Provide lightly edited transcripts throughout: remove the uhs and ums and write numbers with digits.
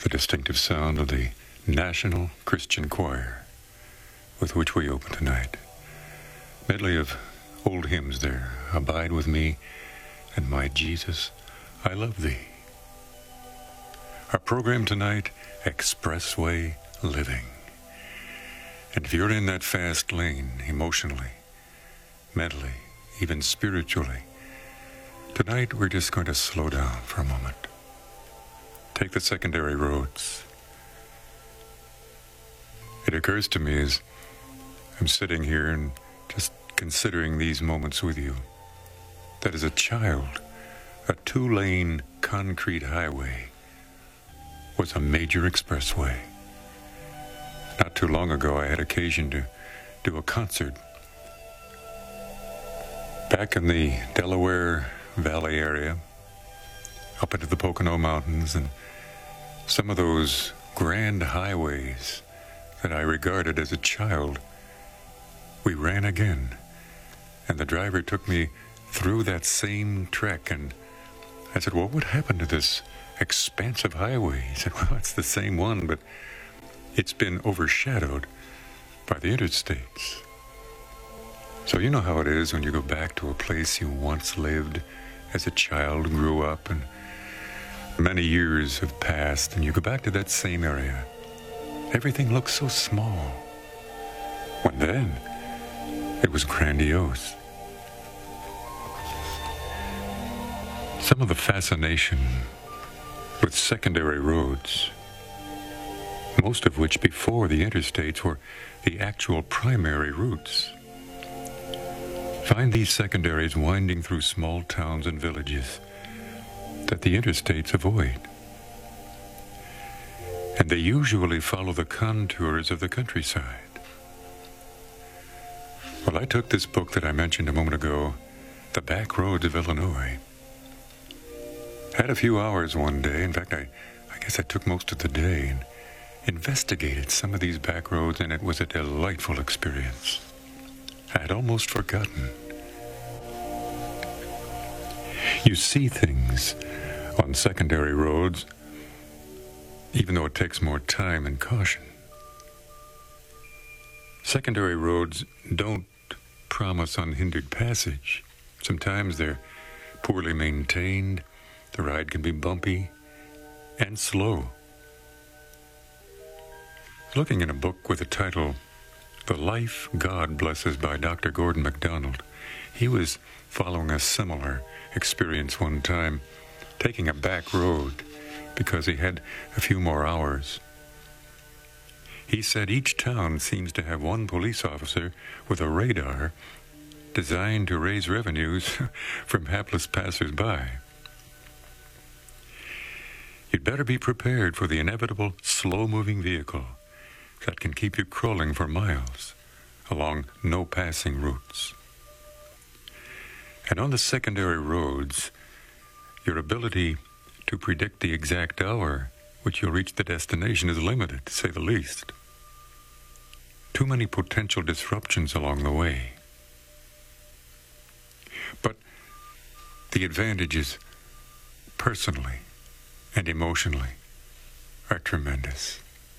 the distinctive sound of the National Christian Choir, with which we open tonight. Medley of old hymns there. Abide with me, and my Jesus, I love thee. Our program tonight, Expressway Living. And if you're in that fast lane, emotionally, mentally, even spiritually, tonight we're just going to slow down for a moment. Take the secondary roads. It occurs to me as I'm sitting here and just considering these moments with you, that as a child, a 2-lane concrete highway was a major expressway. Not too long ago, I had occasion to do a concert back in the Delaware Valley area, up into the Pocono Mountains, and some of those grand highways that I regarded as a child, we ran again. And the driver took me through that same trek, and I said, well, what happened to this expansive highway? He said, well, it's the same one, but it's been overshadowed by the interstates. So you know how it is when you go back to a place you once lived as a child, grew up, and many years have passed, and you go back to that same area. Everything looks so small. When then, it was grandiose. Some of the fascination with secondary roads, most of which before the interstates were the actual primary routes, find these secondaries winding through small towns and villages that the interstates avoid. And they usually follow the contours of the countryside. Well, I took this book that I mentioned a moment ago, The Back Roads of Illinois. Had a few hours one day. In fact, I guess I took most of the day and investigated some of these back roads, and it was a delightful experience. I had almost forgotten. You see things on secondary roads, even though it takes more time and caution. Secondary roads don't promise unhindered passage. Sometimes they're poorly maintained. The ride can be bumpy and slow. Looking in a book with the title, The Life God Blesses by Dr. Gordon MacDonald, he was following a similar experience one time, taking a back road because he had a few more hours. He said each town seems to have one police officer with a radar designed to raise revenues from hapless passers-by. You'd better be prepared for the inevitable slow-moving vehicle that can keep you crawling for miles along no-passing routes. And on the secondary roads, your ability to predict the exact hour which you'll reach the destination is limited, to say the least. Too many potential disruptions along the way. But the advantages, personally and emotionally, are tremendous.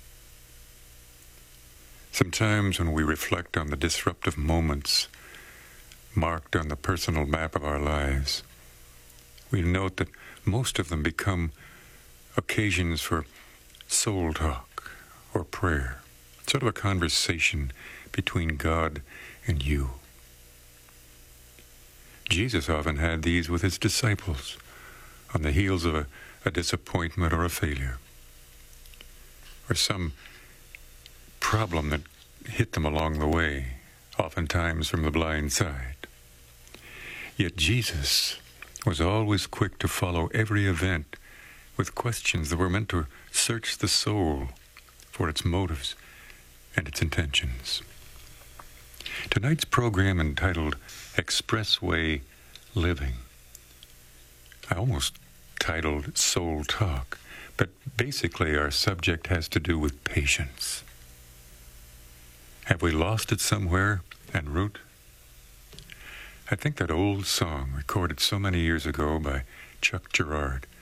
Sometimes when we reflect on the disruptive moments marked on the personal map of our lives, we note that most of them become occasions for soul talk or prayer, sort of a conversation between God and you. Jesus often had these with his disciples on the heels of a disappointment or a failure, or some problem that hit them along the way, oftentimes from the blind side. Yet Jesus was always quick to follow every event with questions that were meant to search the soul for its motives and its intentions. Tonight's program, entitled Expressway Living, I almost titled Soul Talk, but basically our subject has to do with patience. Have we lost it somewhere en route? I think that old song recorded so many years ago by Chuck Girard